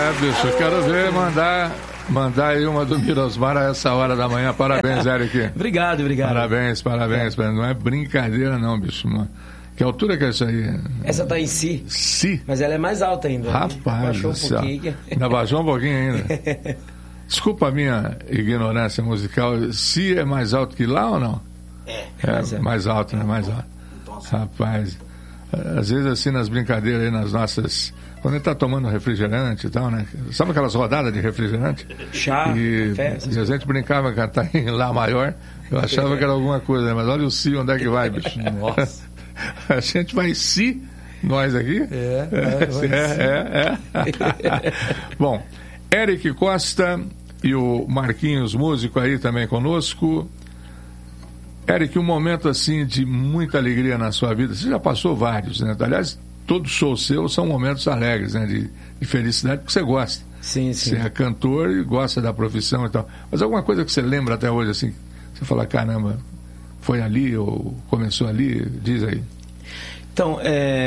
bicho, quero ver mandar aí uma do Mirosmar a essa hora da manhã. Parabéns, Eric. Obrigado. Parabéns. Não é brincadeira não, bicho, mano. Que altura que é isso aí? Essa tá em Si. Si? Mas ela é mais alta ainda. Rapaz, baixou um pouquinho. Ainda baixou um pouquinho ainda. Desculpa a minha ignorância musical. Si é mais alto que lá ou não? É mais alto, né? Mais alto. Rapaz, às vezes assim nas brincadeiras aí, nas nossas... Quando a gente tá tomando refrigerante e tal, né? Sabe aquelas rodadas de refrigerante? Chá, café. E a gente brincava em cantar em Lá maior. Eu achava que era alguma coisa, né? Mas olha o Si, onde é que vai, bicho? Nossa. A gente vai Si, nós aqui? Bom, Eric Costa e o Marquinhos, músico aí também conosco. Eric, um momento assim de muita alegria na sua vida. Você já passou vários, né? Aliás, todo show seu são momentos alegres, né? De felicidade, porque você gosta. Sim. Você é cantor e gosta da profissão e tal. Mas alguma coisa que você lembra até hoje, assim, você fala, caramba, foi ali ou começou ali? Diz aí. Então,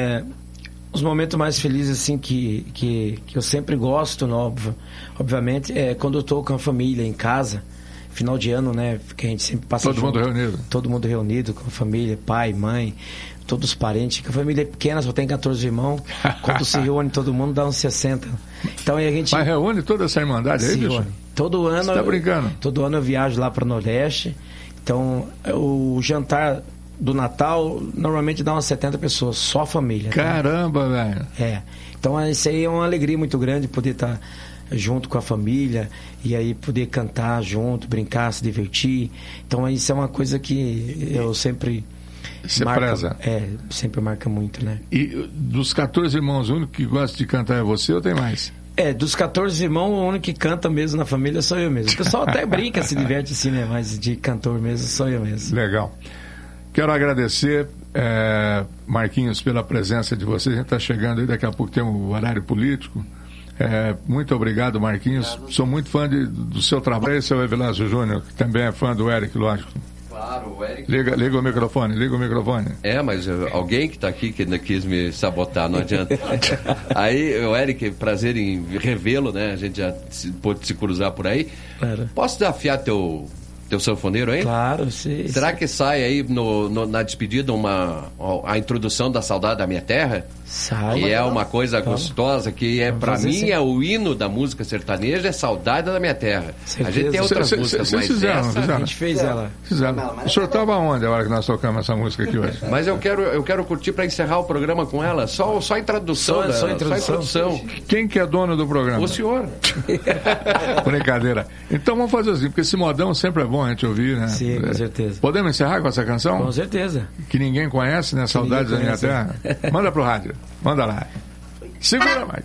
os momentos mais felizes, assim, que eu sempre gosto, obviamente, é quando eu estou com a família em casa, final de ano, né? Que a gente sempre passa Todo mundo reunido. Todo mundo reunido, com a família, pai, mãe, todos os parentes. Que a família é pequena, só tem 14 irmãos. Quando se reúne todo mundo, dá uns 60. Então aí a gente... Mas reúne toda essa irmandade aí, bicho? Todo ano... Você tá brincando? Todo ano eu viajo lá para o Nordeste. Então, o jantar do Natal normalmente dá umas 70 pessoas, só a família. Caramba, velho. Então isso aí é uma alegria muito grande, poder estar junto com a família e aí poder cantar junto, brincar, se divertir. Então isso é uma coisa que eu sempre... Você preza? Sempre marca muito, né? E dos 14 irmãos, o único que gosta de cantar é você ou tem mais? Dos 14 irmãos, o único que canta mesmo na família sou eu mesmo. O pessoal até brinca, se diverte assim, né? Mas de cantor mesmo sou eu mesmo. Legal. Quero agradecer, Marquinhos, pela presença de vocês. A gente está chegando aí, daqui a pouco tem um horário político. Muito obrigado, Marquinhos. Sou muito fã do seu trabalho. Esse é o Evilásio Júnior, que também é fã do Eric, lógico. Claro, o Eric... Liga o microfone. Mas alguém que está aqui que ainda quis me sabotar, não adianta. Aí, o Eric, prazer em revê-lo, né? A gente já pôde se cruzar por aí. Claro. Posso desafiar teu sanfoneiro aí? Claro, sim. Será que sai aí na despedida a introdução da Saudade da Minha Terra? Sai. Que é uma coisa gostosa, que pra mim assim. é o hino da música sertaneja, é Saudade da Minha Terra. Certeza. A gente tem outras músicas, mas fizeram. A gente fez ela. O senhor estava onde a hora que nós tocamos essa música aqui hoje? Mas eu quero curtir para encerrar o programa com ela. Só a introdução. Só a introdução. Quem que é dono do programa? O senhor. Brincadeira. Então vamos fazer assim, porque esse modão sempre é bom a gente ouvir, né? Sim, com certeza. Podemos encerrar com essa canção? Com certeza. Que ninguém conhece, né? Saudades da Minha Terra. Manda pro rádio. Manda lá. Segura mais.